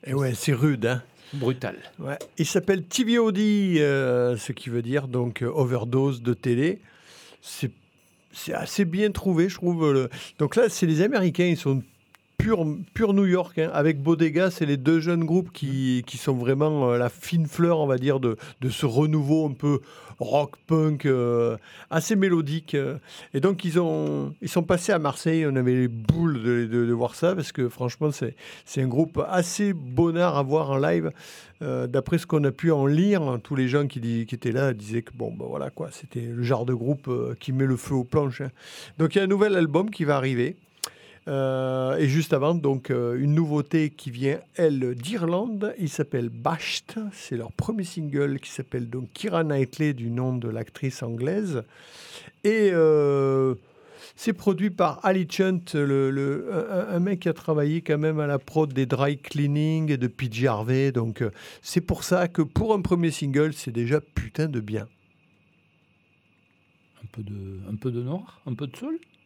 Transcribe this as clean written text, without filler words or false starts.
Et ouais, c'est rude, hein. Brutal. Ouais. Il s'appelle TVOD, ce qui veut dire donc overdose de télé. C'est assez bien trouvé, je trouve. Donc là, c'est les Américains, ils sont pur New York, hein. Avec Bodega, c'est les deux jeunes groupes qui sont vraiment la fine fleur, on va dire, de ce renouveau un peu rock punk, assez mélodique. Et donc ils sont passés à Marseille. On avait les boules de voir ça parce que franchement, c'est un groupe assez bonnard à voir en live. D'après ce qu'on a pu en lire, hein, tous les gens qui étaient là disaient que bon, ben voilà quoi, c'était le genre de groupe qui met le feu aux planches, hein. Donc il y a un nouvel album qui va arriver. Et juste avant, donc, une nouveauté qui vient, elle, d'Irlande. Il s'appelle Bashed. C'est leur premier single qui s'appelle donc Keira Knightley, du nom de l'actrice anglaise. Et c'est produit par Ali Chunt, un mec qui a travaillé quand même à la prod des Dry Cleaning et de PJ Harvey. Donc, c'est pour ça que pour un premier single, c'est déjà putain de bien. Un peu de noir, un peu de soul.